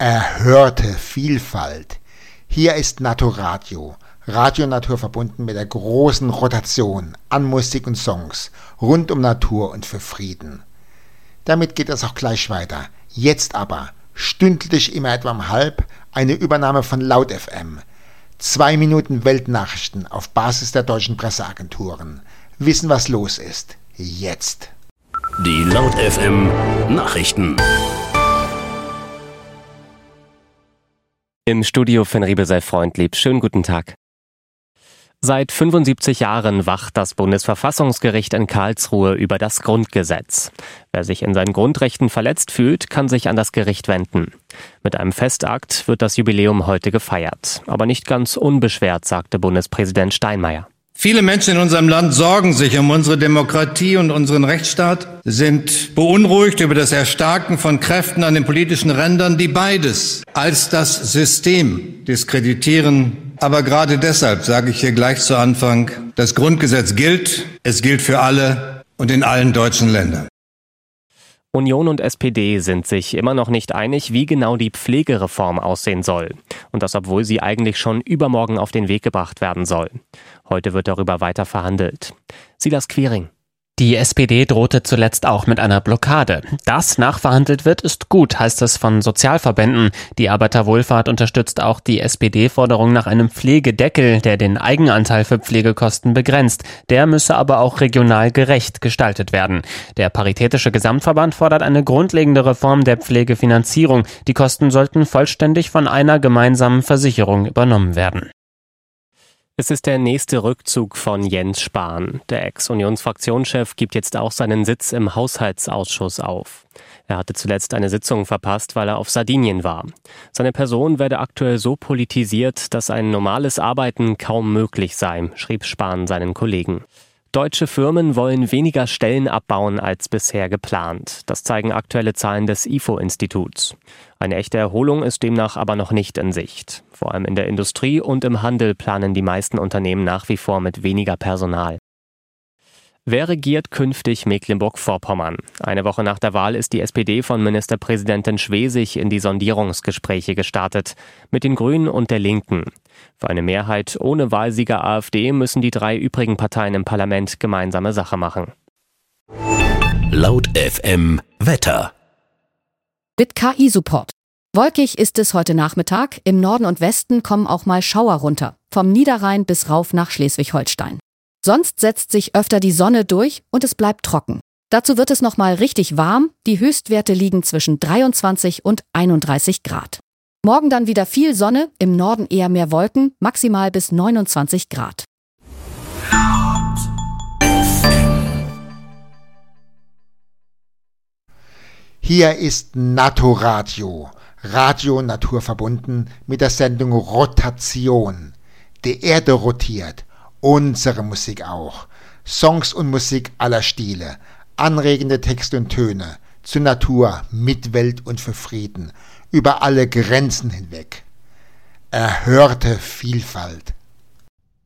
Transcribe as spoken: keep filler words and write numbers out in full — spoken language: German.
Erhörte Vielfalt. Hier ist Naturradio. Radio Natur verbunden mit der großen Rotation an Musik und Songs rund um Natur und für Frieden. Damit geht es auch gleich weiter. Jetzt aber, stündlich immer etwa um halb, eine Übernahme von Laut F M. Zwei Minuten Weltnachrichten auf Basis der deutschen Presseagenturen. Wissen, was los ist. Jetzt. Die Laut F M Nachrichten. Im Studio Finn Riebe sei freundlieb. Schönen guten Tag. Seit fünfundsiebzig Jahren wacht das Bundesverfassungsgericht in Karlsruhe über das Grundgesetz. Wer sich in seinen Grundrechten verletzt fühlt, kann sich an das Gericht wenden. Mit einem Festakt wird das Jubiläum heute gefeiert. Aber nicht ganz unbeschwert, sagte Bundespräsident Steinmeier. Viele Menschen in unserem Land sorgen sich um unsere Demokratie und unseren Rechtsstaat, sind beunruhigt über das Erstarken von Kräften an den politischen Rändern, die beides als das System diskreditieren. Aber gerade deshalb sage ich hier gleich zu Anfang, das Grundgesetz gilt, es gilt für alle und in allen deutschen Ländern. Union und S P D sind sich immer noch nicht einig, wie genau die Pflegereform aussehen soll. Und das, obwohl sie eigentlich schon übermorgen auf den Weg gebracht werden soll. Heute wird darüber weiter verhandelt. Silas Quiring. Die S P D drohte zuletzt auch mit einer Blockade. Dass nachverhandelt wird, ist gut, heißt es von Sozialverbänden. Die Arbeiterwohlfahrt unterstützt auch die S P D-Forderung nach einem Pflegedeckel, der den Eigenanteil für Pflegekosten begrenzt. Der müsse aber auch regional gerecht gestaltet werden. Der Paritätische Gesamtverband fordert eine grundlegende Reform der Pflegefinanzierung. Die Kosten sollten vollständig von einer gemeinsamen Versicherung übernommen werden. Es ist der nächste Rückzug von Jens Spahn. Der Ex-Unionsfraktionschef gibt jetzt auch seinen Sitz im Haushaltsausschuss auf. Er hatte zuletzt eine Sitzung verpasst, weil er auf Sardinien war. Seine Person werde aktuell so politisiert, dass ein normales Arbeiten kaum möglich sei, schrieb Spahn seinen Kollegen. Deutsche Firmen wollen weniger Stellen abbauen als bisher geplant. Das zeigen aktuelle Zahlen des I F O-Instituts. Eine echte Erholung ist demnach aber noch nicht in Sicht. Vor allem in der Industrie und im Handel planen die meisten Unternehmen nach wie vor mit weniger Personal. Wer regiert künftig Mecklenburg-Vorpommern? Eine Woche nach der Wahl ist die S P D von Ministerpräsidentin Schwesig in die Sondierungsgespräche gestartet. Mit den Grünen und der Linken. Für eine Mehrheit ohne Wahlsieger AfD müssen die drei übrigen Parteien im Parlament gemeinsame Sache machen. Laut F M Wetter. Mit K I-Support. Wolkig ist es heute Nachmittag. Im Norden und Westen kommen auch mal Schauer runter. Vom Niederrhein bis rauf nach Schleswig-Holstein. Sonst setzt sich öfter die Sonne durch und es bleibt trocken. Dazu wird es nochmal richtig warm. Die Höchstwerte liegen zwischen dreiundzwanzig und einunddreißig Grad. Morgen dann wieder viel Sonne, im Norden eher mehr Wolken, maximal bis neunundzwanzig Grad. Hier ist Naturradio. Radio Natur verbunden mit der Sendung Rotation. Die Erde rotiert. Unsere Musik auch. Songs und Musik aller Stile. Anregende Texte und Töne. Zur Natur, Mitwelt und für Frieden. Über alle Grenzen hinweg. Erhörte Vielfalt.